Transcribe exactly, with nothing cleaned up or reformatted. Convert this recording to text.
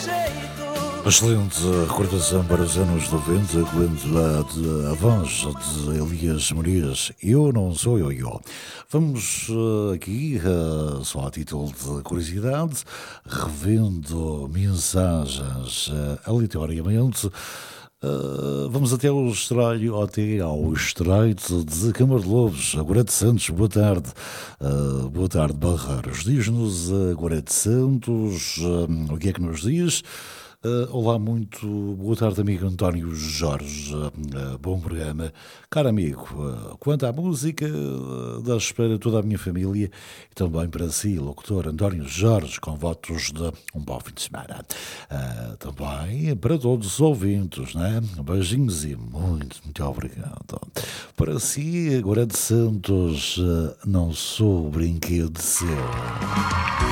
Excelente recordação para os anos noventa, quando a, de- a voz de Elias Morias, Eu Não Sou Ioiô. Vamos eh, aqui, eh, só a título de curiosidade, revendo mensagens eh, aleatoriamente. Uh, vamos até ao estreio, até ao estreito de Câmara de Lobos, Agora de Santos, boa tarde. Uh, boa tarde, Barreiros. Diz-nos Agora de Santos, uh, o que é que nos diz? Uh, olá, muito boa tarde, amigo António Jorge. Uh, bom programa. Caro amigo, uh, quanto à música, uh, das para toda a minha família e também para si, locutor António Jorge, com votos de um bom fim de semana. Uh, também para todos os ouvintes, né? Beijinhos e muito, muito obrigado. Para si, agora de Santos, uh, não sou brinquedo seu.